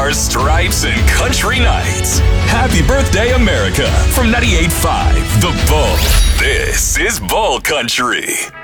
Stars, Stripes, and Country Nights. Happy birthday, America, from 98.5 The Bull. This is Bull Country.